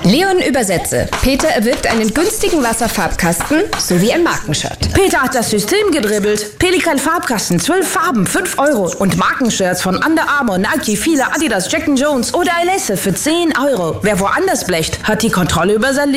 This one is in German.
Leon übersetze. Peter erwirbt einen günstigen Wasserfarbkasten sowie ein Markenshirt. Peter hat das System gedribbelt. Pelikan Farbkasten, 12 Farben, 5 Euro. Und Markenshirts von Under Armour, Nike, Fila, Adidas, Jack & Jones oder Alesse für 10 Euro. Wer woanders blecht, hat die Kontrolle über sein Leben.